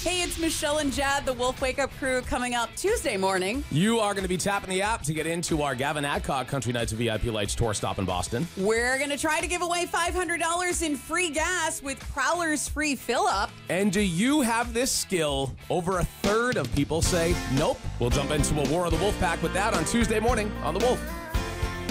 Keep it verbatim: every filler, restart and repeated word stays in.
Hey, it's Michelle and Jad, the Wolf Wake Up Crew, coming up Tuesday morning. You are going to be tapping the app to get into our Gavin Adcock Country Nights of V I P Lights tour stop in Boston. We're going to try to give away five hundred dollars in free gas with Prowler's free fill-up. And do you have this skill? Over a third of people say nope. We'll jump into a War of the Wolf Pack with that on Tuesday morning on The Wolf.